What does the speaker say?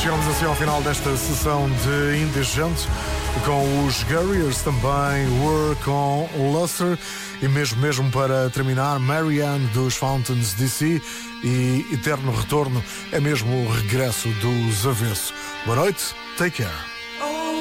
Chegamos assim ao final desta sessão de Indecente, com os Guerriers também, Were com Luster, e mesmo para terminar, Marianne dos Fountains DC, e Eterno Retorno é mesmo o regresso dos Avesso. Boa noite, take care.